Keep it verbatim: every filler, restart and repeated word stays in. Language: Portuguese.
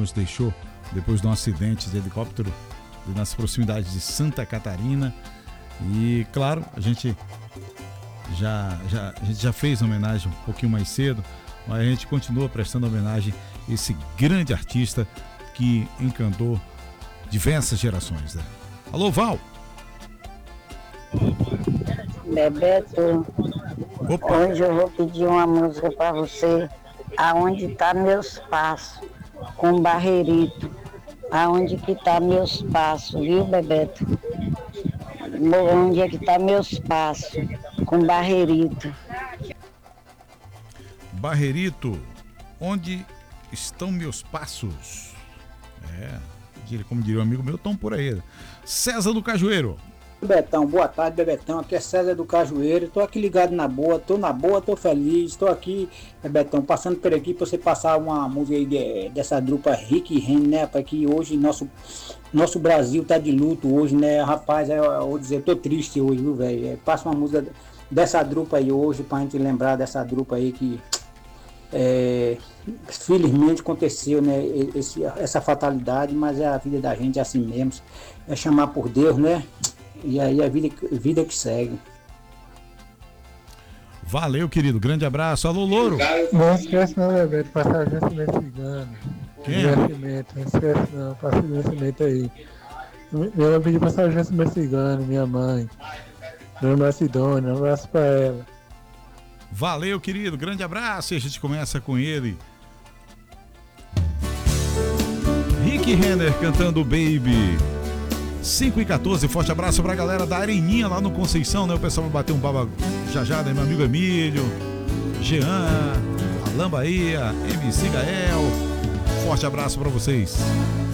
nos deixou depois de um acidente de helicóptero nas proximidades de Santa Catarina. E claro, a gente já, já, a gente já fez a homenagem um pouquinho mais cedo, mas a gente continua prestando homenagem a esse grande artista que encantou diversas gerações, né? Alô, Val! Bebeto, Opa. hoje eu vou pedir uma música para você, Aonde Tá Meus Passos, com Barreirito. Aonde que tá meus passos, viu, Bebeto? Onde é que tá meus passos, com Barreirito. Barreirito, onde estão meus passos? É, como diria um amigo meu, estão por aí. César do Cajueiro. Bebetão, boa tarde, Bebetão. Aqui é César do Cajueiro. Tô aqui ligado na boa, tô na boa, tô feliz. Tô aqui, Bebetão, passando por aqui pra você passar uma música aí de, dessa dupla Rick e Renner, né, rapaz? Que hoje nosso, nosso Brasil tá de luto hoje, né, rapaz? Eu, eu vou dizer, eu tô triste hoje, viu, velho? É, passa uma música dessa dupla aí hoje pra gente lembrar dessa dupla aí que. É, felizmente aconteceu, né, esse, essa fatalidade, mas é a vida da gente é assim mesmo, é chamar por Deus, né, e aí a vida, vida que segue. Valeu, querido, grande abraço. Alô, Louro. Não esquece não, Bebeto, passar o vencimento cigano. Quem? Vencimento, não esquece não, passa o vencimento aí. Eu pedi passar o vencimento cigano, minha mãe, Dona Macedônia, um abraço pra ela. Valeu, querido, grande abraço. E a gente começa com ele, Rick Renner cantando Baby. Cinco e quatorze, forte abraço pra galera da Areninha lá no Conceição, né? O pessoal vai bater um baba já já, né? Meu amigo Emílio, Jean, Alain Bahia, M C Gael. Forte abraço pra vocês.